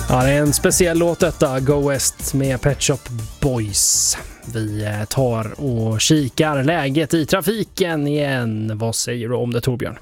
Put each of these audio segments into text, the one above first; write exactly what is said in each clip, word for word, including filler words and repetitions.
Ja, det är en speciell låt detta, Go West med Pet Shop Boys. Vi tar och kikar läget i trafiken igen. Vad säger du om det, Torbjörn?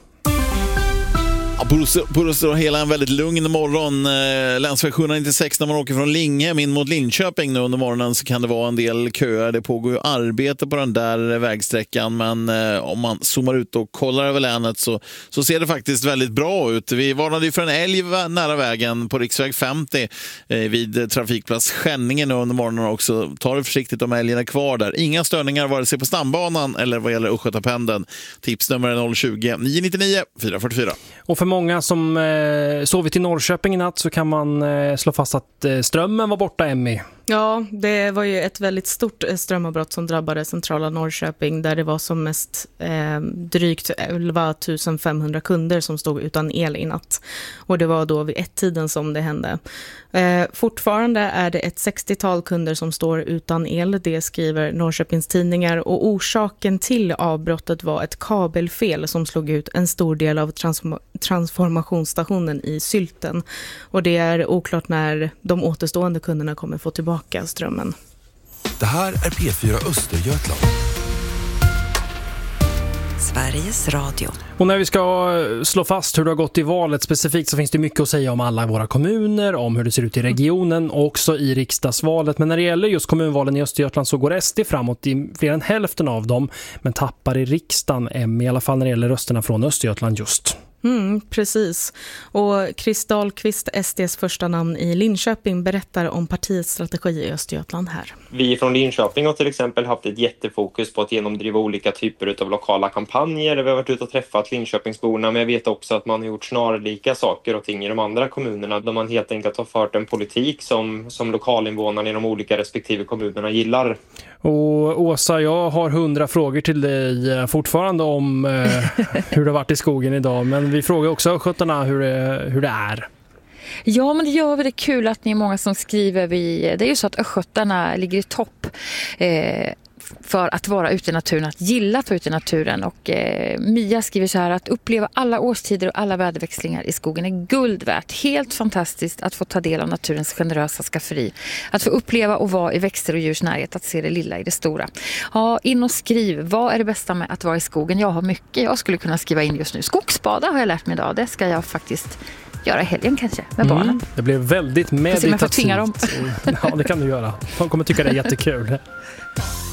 På det stora hela en väldigt lugn morgon. Eh, länsväg sjuhundranittiosex när man åker från Linghem in mot Linköping nu under morgonen, så kan det vara en del köer. Det pågår ju arbete på den där vägsträckan, men eh, om man zoomar ut och kollar över länet så, så ser det faktiskt väldigt bra ut. Vi varnade ju för en älg nära vägen på riksväg femtio eh, vid trafikplats Skänningen under morgonen också. Ta det försiktigt om älgen är kvar där. Inga störningar vare sig på stambanan eller vad gäller Östgötapendeln. Tipsnummer är noll tjugo, nio nittionio, fyra fyrtiofyra. Och för många som eh, sovit i Norrköping i natt så kan man eh, slå fast att eh, strömmen var borta, Emmy. Ja, det var ju ett väldigt stort strömavbrott som drabbade centrala Norrköping, där det var som mest eh, drygt elva tusen femhundra kunder som stod utan el i natt. Och det var då vid ett-tiden som det hände. Eh, fortfarande är det ett sextiotal kunder som står utan el, det skriver Norrköpings tidningar, och orsaken till avbrottet var ett kabelfel som slog ut en stor del av transform- transformationsstationen i Sylten. Och det är oklart när de återstående kunderna kommer få tillbaka strömmen. Det här är P fyra Östergötland. Sveriges Radio. Och när vi ska slå fast hur det har gått i valet specifikt så finns det mycket att säga om alla våra kommuner, om hur det ser ut i regionen och också i riksdagsvalet. Men när det gäller just kommunvalen i Östergötland så går S D framåt i fler än hälften av dem, men tappar i riksdagen, M, i alla fall när det gäller rösterna från Östergötland just. Mm, precis. Och Chris Dahlqvist, S D:s första namn i Linköping, berättar om partiets strategi i Östergötland här. Vi från Linköping har till exempel haft ett jättefokus på att genomdriva olika typer av lokala kampanjer. Vi har varit ute och träffat Linköpingsborna, men jag vet också att man har gjort snarlika saker och ting i de andra kommunerna, där man helt enkelt har fört en politik som, som lokalinvånarna i de olika respektive kommunerna gillar. Och Åsa, jag har hundra frågor till dig fortfarande om eh, hur det har varit i skogen idag, men vi frågar också östgötarna hur det, hur det är. Ja, men det gör väl det kul att ni är många som skriver. Vi, det är ju så att östgötarna ligger i topp eh, för att vara ute i naturen, att gilla att vara ute i naturen. Och eh, Mia skriver så här: att uppleva alla årstider och alla väderväxlingar i skogen är guld värt. Helt fantastiskt att få ta del av naturens generösa skafferi. Att få uppleva och vara i växter och djurs närhet, att se det lilla i det stora. Ja, in och skriv. Vad är det bästa med att vara i skogen? Jag har mycket. Jag skulle kunna skriva in just nu. Skogsbada har jag lärt mig idag. Det ska jag faktiskt göra i helgen kanske, med mm, barnen. Det blev väldigt meditativt. Får se om jag får tvinga dem. Ja, det kan du göra. De kommer tycka det är jättekul.